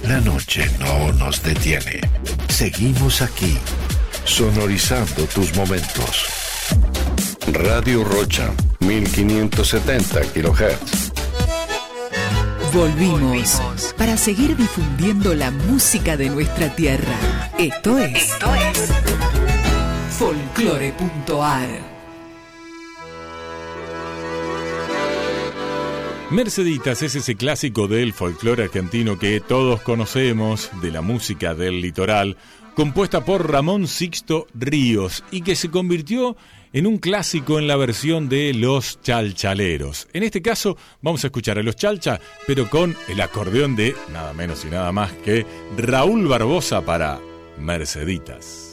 La noche no nos detiene. Seguimos aquí, sonorizando tus momentos. Radio Rocha, 1570 kHz. Volvimos para seguir difundiendo la música de nuestra tierra. Esto es Folclore.ar. Merceditas es ese clásico del folclore argentino que todos conocemos, de la música del litoral, compuesta por Ramón Sixto Ríos y que se convirtió en un clásico en la versión de Los Chalchaleros. En este caso vamos a escuchar a Los Chalcha, pero con el acordeón de nada menos y nada más que Raúl Barbosa para Merceditas.